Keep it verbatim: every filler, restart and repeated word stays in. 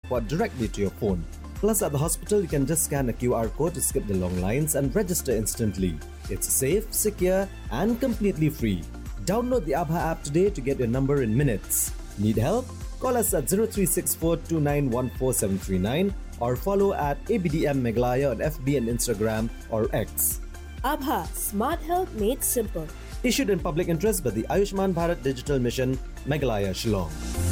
support directly to your phone. Plus, at the hospital, you can just scan a Q R code to skip the long lines and register instantly. It's safe, secure, and completely free. Download the Abha app today to get your number in minutes. Need help? Call us at zero three six four two nine one four seven three nine or follow at A B D M Meghalaya on F B and Instagram or X. Abha, smart health made simple. Issued in public interest by the Ayushman Bharat Digital Mission, Meghalaya, Shillong.